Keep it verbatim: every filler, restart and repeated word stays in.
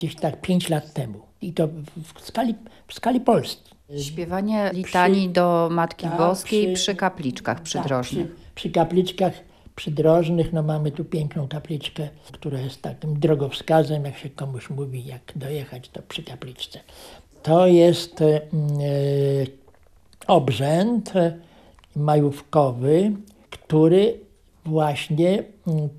gdzieś tak pięć lat temu. I to w skali, w skali Polski. Śpiewanie litanii Przy- do Matki tak, Boskiej przy- przy kapliczkach przydrożnych. Tak, przy, przy kapliczkach przydrożnych, no mamy tu piękną kapliczkę, która jest takim drogowskazem, jak się komuś mówi, jak dojechać, to przy kapliczce. To jest e, obrzęd majówkowy, który właśnie